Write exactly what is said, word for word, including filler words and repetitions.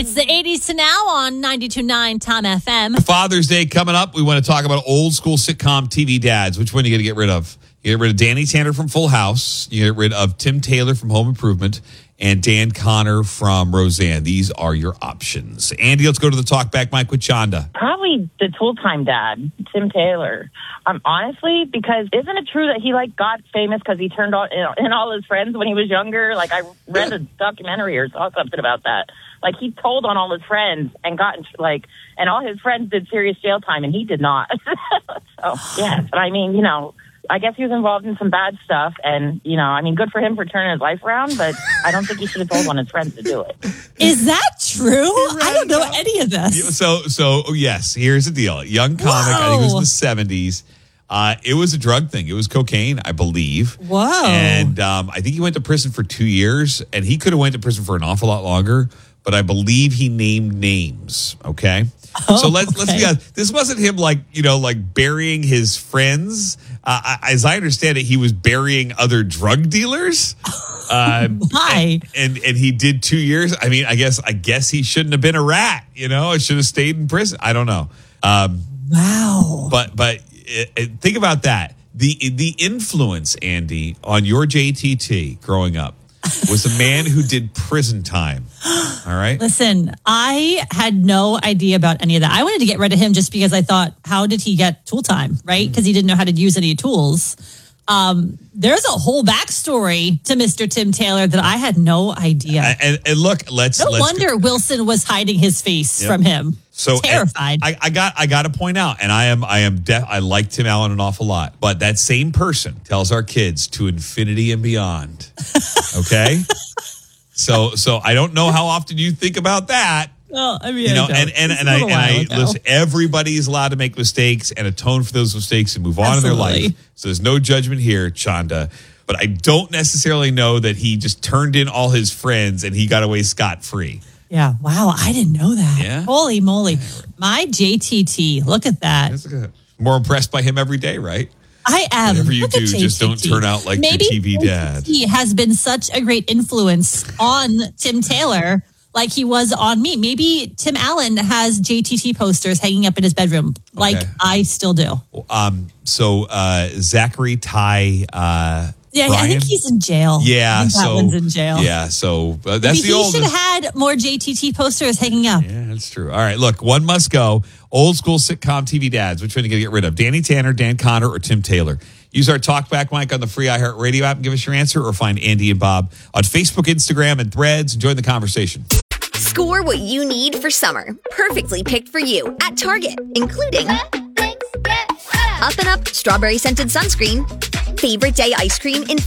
It's the eighties to now on ninety-two point nine Tom F M. Father's Day coming up. We want to talk about old school sitcom T V dads. Which one are you going to get rid of? You get rid of Danny Tanner from Full House. You get rid of Tim Taylor from Home Improvement. And Dan Connor from Roseanne. These are your options. Andy, let's go to the talkback mic with Chanda. Probably the Tool-Time dad, Tim Taylor. Um, honestly, because isn't it true that he like got famous because he turned on in, in all his friends when he was younger? Like I read a documentary or saw something about that. Like he told on all his friends and got like, and all his friends did serious jail time and he did not. So yeah, but I mean, you know. I guess he was involved in some bad stuff, and, you know, I mean, good for him for turning his life around, but I don't think he should have told one of his friends to do it. Is that true? I don't know any of this. So, so yes, here's the deal. Young comic, Whoa. I think it was in the seventies. Uh, it was a drug thing. It was cocaine, I believe. Whoa. And um, I think he went to prison for two years, and he could have went to prison for an awful lot longer, but I believe he named names, okay? Oh, so let's okay. let's be honest. This wasn't him like, you know, like burying his friends. Uh, as I understand it, he was burying other drug dealers. Uh, Why? And, and and he did two years. I mean, I guess I guess he shouldn't have been a rat. You know, it should have stayed in prison. I don't know. Um, wow. But but it, it, think about that. The the influence, Andy, on your J T T growing up was a man who did prison time. All right. Listen, I had no idea about any of that. I wanted to get rid of him just because I thought, how did he get tool time, right? Because he didn't know how to use any tools. Um, there's a whole backstory to Mister Tim Taylor that I had no idea. And, and look, let's. No let's wonder go. Wilson was hiding his face Yep. from him. So terrified. I, I got I got to point out, and I am I am def, I like Tim Allen an awful lot, but that same person tells our kids to infinity and beyond. Okay, so so I don't know how often you think about that. Well, I mean, you know, I and and, and I and I listen. Everybody's allowed to make mistakes and atone for those mistakes and move on Absolutely. in their life. So there's no judgment here, Chanda. But I don't necessarily know that he just turned in all his friends and he got away scot free. Yeah. Wow. I didn't know that. Yeah. Holy moly. My J T T. Look at that. More impressed by him every day, right? I am. Whatever you Look at do, J T T. just don't turn out like Maybe your T V dad. He has been such a great influence on Tim Taylor like he was on me. Maybe Tim Allen has J T T posters hanging up in his bedroom like Okay. I still do. Um. So uh, Zachary Ty. Uh, Yeah, Brian? I think he's in jail. Yeah, I think that so one's in jail. Yeah, so uh, that's Maybe the he oldest. should have had more J T T posters hanging up. Yeah, that's true. All right, look, one must go. Old school sitcom T V dads. Which one are you going to get rid of? Danny Tanner, Dan Connor, or Tim Taylor? Use our talkback mic on the free iHeartRadio app and give us your answer, or find Andy and Bob on Facebook, Instagram, and Threads. And join the conversation. Score what you need for summer. Perfectly picked for you at Target, including Up and Up Strawberry Scented Sunscreen, Favorite Day Ice Cream in